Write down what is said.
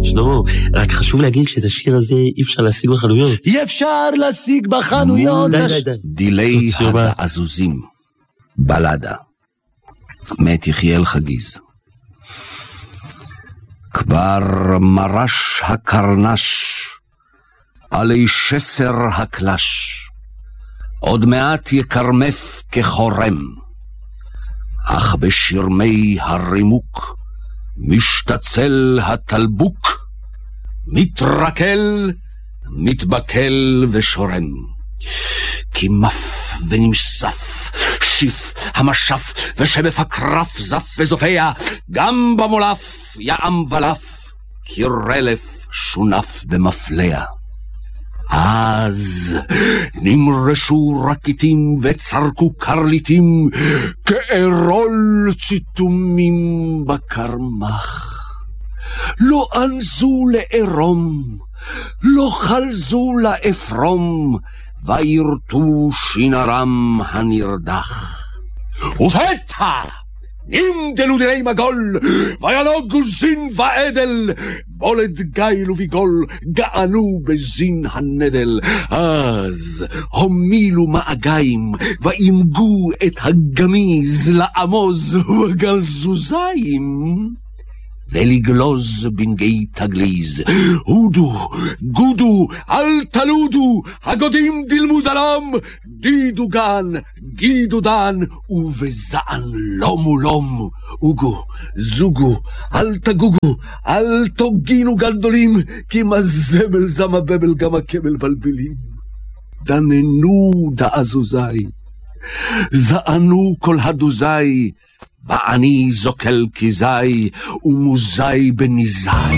שלמה, רק חשוב להגיד שאת השיר הזה אי אפשר להשיג בחנויות. אי אפשר להשיג בחנויות. די. דילי העזוזים. בלדה. מת יחיאל חגיז. כבר מרש הקרנש, עלי שסר הקלש, עוד מעט יקרמף כחורם, אך בשרמי הרימוק, משתצל התלבוק, מתרקל, מתבקל ושורם. כמף ונמסף, שיף המשף, ושבף הקרף זף וזופע, גם במולף יעם ולף, כרלף שונף במפלע. אז נמרשו רקיטים וצרקו קרליטים, כארול ציתומים בקרמח. לא אנזו לארום, לא חלזו לאפרום, וירטו שינרם הנרדח. ופתע נמדלו דיני מגול, וינוגו זין ועדל, בולד גיל וביגול גענו בזין הנדל. אז הומילו מאגיים, ואימגו את הגמיז לעמוז בגל זוזיים, ולגלוז בנגי תגליז. הודו, גודו, אל תלודו, הגודים דילמו דלם, דידו גן, גידו דן, ובזען לומו לום. אוגו, זוגו, אל תגוגו, אל תוגינו גדולים, כי מה זמל זמה בבל גם הקמל בלבלים. דננו דעזוזי, זענו כל הדוזי, ואני זוקל כזי, ומוזי בניזי.